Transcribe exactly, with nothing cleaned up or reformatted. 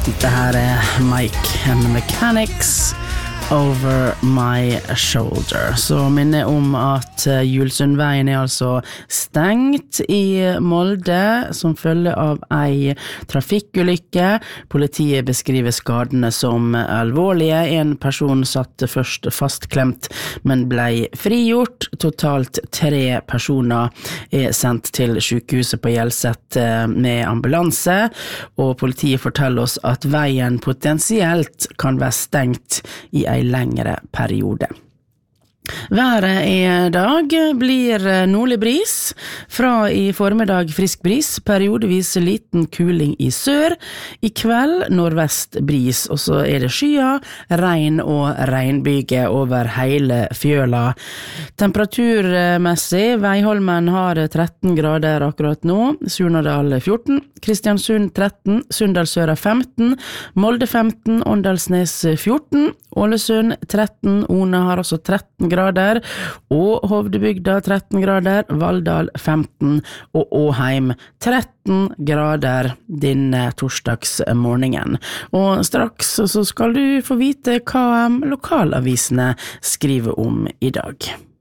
Det här är Mike and the Mechanics Over My Shoulder. Så minner om at Julsundveien er altså stengt i Molde som følge av ei trafikkulykke. Politiet beskriver skadene som alvorlige. En person satt først fastklemt, men ble frigjort. Totalt tre personer er sendt til sykehuset på Hjelset med ambulanse, og politiet forteller oss at veien potensielt kan være stengt i ei lengre periode. Været i dag blir nordlig bris, fra i formiddag frisk bris, periodevis liten kuling i sør, i kveld nordvest bris, og så er det skyer, regn og regnbyge over hele fjøla. Temperaturmessig, Veiholmen har tretten grader akkurat nå, Surnadal fjorten, Kristiansund tretten, Sunndalsøra femten, Molde femten, Åndalsnes fjorten, Ålesund tretten, Ona har også tretten grader, og Hovdebygda tretten grader, Valldal femten, og Åheim tretten grader denne torsdagsmorgenen. Og straks så skal du få vite hva lokalavisene skriver om i dag.